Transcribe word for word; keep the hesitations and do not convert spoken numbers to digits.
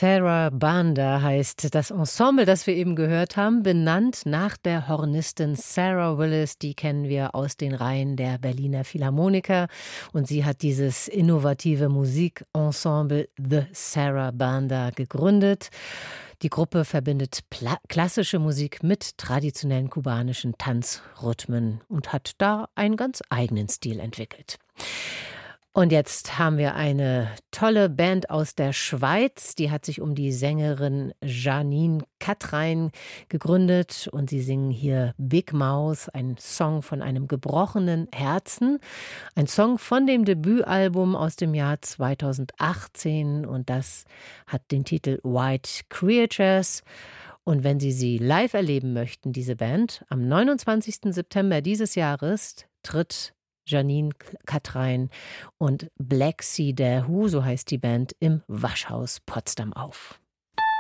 Sarah Banda heißt das Ensemble, das wir eben gehört haben, benannt nach der Hornistin Sarah Willis. Die kennen wir aus den Reihen der Berliner Philharmoniker. Und sie hat dieses innovative Musikensemble The Sarah Banda gegründet. Die Gruppe verbindet pla- klassische Musik mit traditionellen kubanischen Tanzrhythmen und hat da einen ganz eigenen Stil entwickelt. Und jetzt haben wir eine tolle Band aus der Schweiz, die hat sich um die Sängerin Janine Katrein gegründet und sie singen hier Big Mouth, ein Song von einem gebrochenen Herzen, ein Song von dem Debütalbum aus dem Jahr zweitausendachtzehn und das hat den Titel White Creatures. Und wenn Sie sie live erleben möchten, diese Band, am neunundzwanzigsten September dieses Jahres tritt Janine Katrein und Black Sea The Who, so heißt die Band, im Waschhaus Potsdam auf.